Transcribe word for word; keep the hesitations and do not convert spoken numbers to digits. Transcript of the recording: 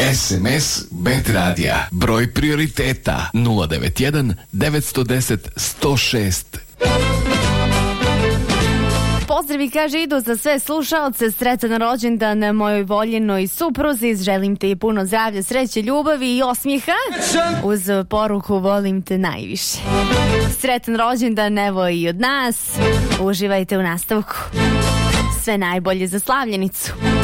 S M S Bet Radija. Broj prioriteta nula devet jedan devet jedan nula sto šest. Pozdravi, kaže, idu za sve slušaoce, sretan rođendan mojoj voljenoj supruzi, želim ti puno zdravlja, sreće, ljubavi i osmijeha, uz poruku volim te najviše. Sretan rođendan, evo i od nas, uživajte u nastavku. Sve najbolje za slavljenicu.